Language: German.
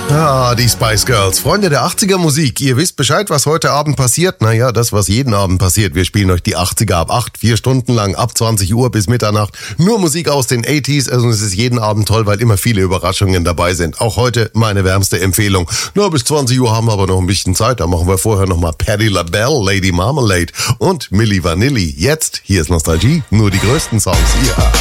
Ah, die Spice Girls, Freunde der 80er Musik. Ihr wisst Bescheid, was heute Abend passiert? Naja, das, was jeden Abend passiert. Wir spielen euch die 80er ab 8, 4 Stunden lang, ab 20 Uhr bis Mitternacht. Nur Musik aus den 80s. Also es ist jeden Abend toll, weil immer viele Überraschungen dabei sind. Auch heute meine wärmste Empfehlung. Na, bis 20 Uhr haben wir aber noch ein bisschen Zeit. Da machen wir vorher nochmal Patti LaBelle, Lady Marmalade und Milli Vanilli. Jetzt, hier ist Nostalgie, nur die größten Songs. Ja.